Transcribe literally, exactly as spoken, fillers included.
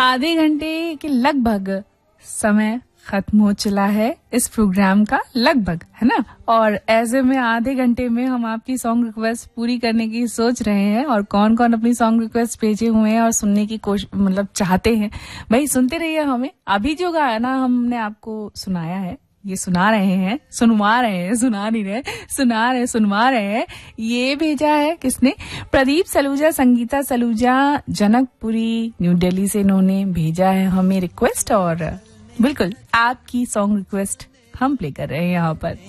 आधे घंटे के लगभग समय खत्म हो चला है इस प्रोग्राम का, लगभग, है ना। और ऐसे में आधे घंटे में हम आपकी सॉन्ग रिक्वेस्ट पूरी करने की सोच रहे हैं, और कौन कौन अपनी सॉन्ग रिक्वेस्ट भेजे हुए हैं और सुनने की कोशिश मतलब चाहते हैं, भाई सुनते रहिए हमें। अभी जो गाना हमने आपको सुनाया है, ये सुना रहे हैं, सुनवा रहे हैं, सुना नहीं रहे, सुना रहे सुनवा रहे हैं, ये भेजा है किसने? प्रदीप सलूजा, संगीता सलूजा, जनकपुरी, न्यू दिल्ली से इन्होंने भेजा है हमें रिक्वेस्ट, और बिल्कुल आपकी सॉन्ग रिक्वेस्ट हम प्ले कर रहे हैं यहाँ पर।